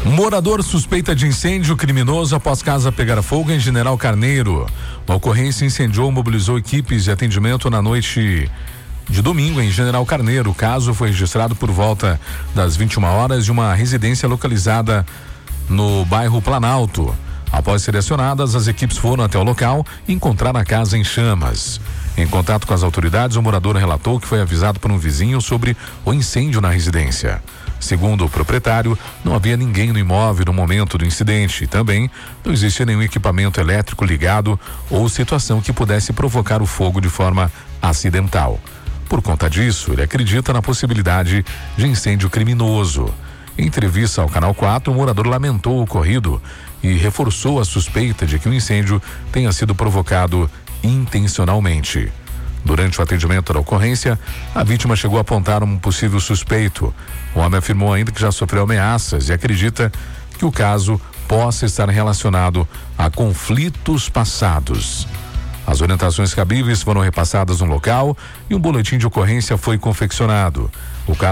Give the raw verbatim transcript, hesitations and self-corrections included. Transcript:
Morador suspeita de incêndio criminoso após casa pegar fogo em General Carneiro. Uma ocorrência incendiou, mobilizou equipes de atendimento na noite de domingo em General Carneiro. O caso foi registrado por volta das vinte e uma horas de uma residência localizada no bairro Planalto. Após serem acionadas, as equipes foram até o local e encontraram a casa em chamas. Em contato com as autoridades, o morador relatou que foi avisado por um vizinho sobre o incêndio na residência. Segundo o proprietário, não havia ninguém no imóvel no momento do incidente e também não existia nenhum equipamento elétrico ligado ou situação que pudesse provocar o fogo de forma acidental. Por conta disso, ele acredita na possibilidade de incêndio criminoso. Em entrevista ao Canal quatro, o morador lamentou o ocorrido e reforçou a suspeita de que o incêndio tenha sido provocado intencionalmente. Durante o atendimento da ocorrência, a vítima chegou a apontar um possível suspeito. O homem afirmou ainda que já sofreu ameaças e acredita que o caso possa estar relacionado a conflitos passados. As orientações cabíveis foram repassadas no local e um boletim de ocorrência foi confeccionado. O caso